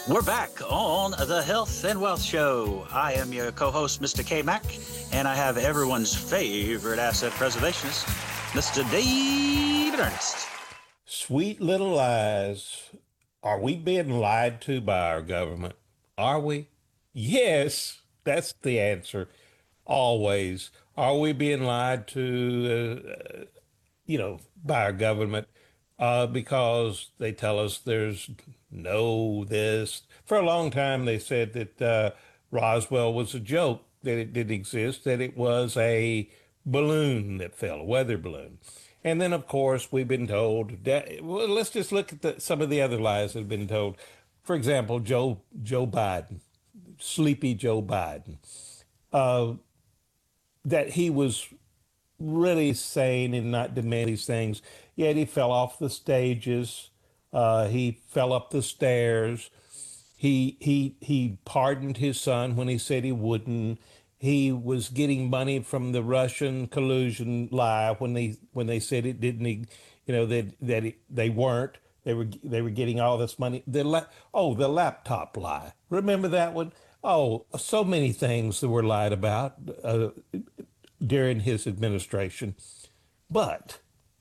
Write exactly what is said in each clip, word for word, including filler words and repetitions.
We're back on the Health and Wealth Show. I am your co-host, Mister K Mac, and I have everyone's favorite asset preservationist, Mister David Ernest. Sweet little lies. Are we being lied to by our government? Are we? Yes, that's the answer. Always. Are we being lied to, uh, you know, by our government? Uh, because they tell us there's no this. For a long time, they said that uh, Roswell was a joke, that it didn't exist, that it was a balloon that fell, a weather balloon. And then, of course, we've been told that, well, let's just look at the, some of the other lies that have been told. For example, Joe Joe Biden, sleepy Joe Biden, uh, that he was really sane and not demand these things. Yet he fell off the stages. Uh, he fell up the stairs. He he he pardoned his son when he said he wouldn't. He was getting money from the Russian collusion lie when they when they said it didn't. You know that that it, they weren't. They were they were getting all this money. The la- oh the laptop lie. Remember that one? Oh, so many things that were lied about uh, during his administration. But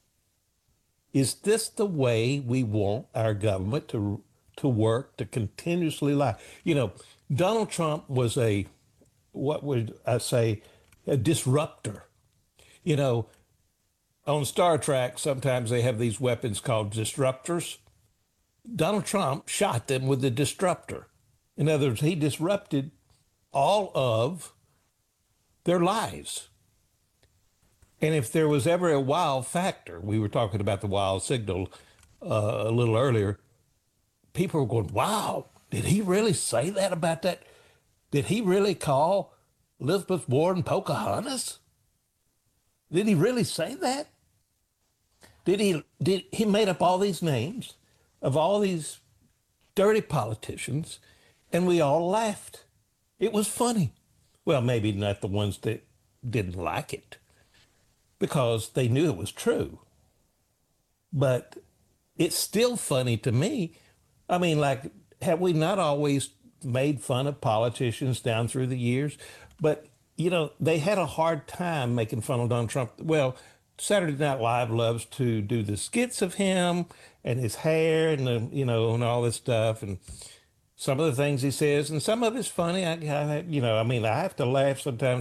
is this the way we want our government to to work, to continuously lie? You know, Donald Trump was a, what would I say, a disruptor. You know, on Star Trek, sometimes they have these weapons called disruptors. Donald Trump shot them with the disruptor. In other words, he disrupted all of their lives. And if there was ever a wow factor, we were talking about the wow signal uh, a little earlier, people were going, wow, did he really say that about that? Did he really call Elizabeth Warren Pocahontas? Did he really say that? Did he, did he made up all these names of all these dirty politicians, and we all laughed. It was funny. Well, maybe not the ones that didn't like it, because they knew it was true. But it's still funny to me. I mean, like, have we not always made fun of politicians down through the years? But, you know, they had a hard time making fun of Donald Trump. Well, Saturday Night Live loves to do the skits of him and his hair and, the, you know, and all this stuff. And some of the things he says, and some of it's funny. I, I, you know, I mean, I have to laugh sometimes